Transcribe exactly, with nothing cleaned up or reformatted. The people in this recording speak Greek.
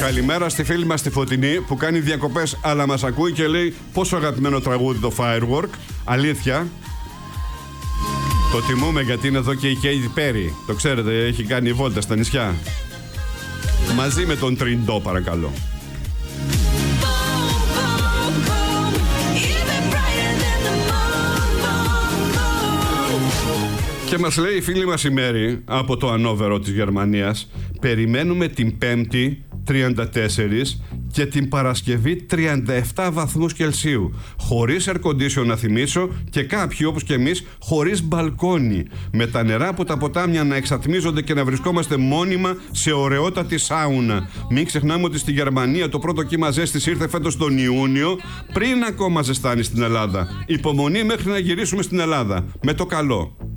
Καλημέρα στη φίλη μας τη Φωτεινή που κάνει διακοπές αλλά μας ακούει και λέει πόσο αγαπημένο τραγούδι το Firework. Αλήθεια. Το τιμούμε γιατί είναι εδώ και η Katy Perry. Το ξέρετε, έχει κάνει βόλτα στα νησιά. Μαζί με τον Τριντό, παρακαλώ. Και μας λέει η φίλη μας η Μέρη από το Ανόβερο της Γερμανίας, περιμένουμε την Πέμπτη τριάντα τέσσερα και την Παρασκευή τριάντα επτά βαθμούς Κελσίου, χωρίς air condition να θυμίσω, και κάποιοι όπως και εμείς χωρίς μπαλκόνι, με τα νερά από τα ποτάμια να εξατμίζονται και να βρισκόμαστε μόνιμα σε ωραιότατη σάουνα. Μην ξεχνάμε ότι στη Γερμανία το πρώτο κύμα ζέστης ήρθε φέτος τον Ιούνιο, πριν ακόμα ζεστάνει στην Ελλάδα. Υπομονή μέχρι να γυρίσουμε στην Ελλάδα, με το καλό.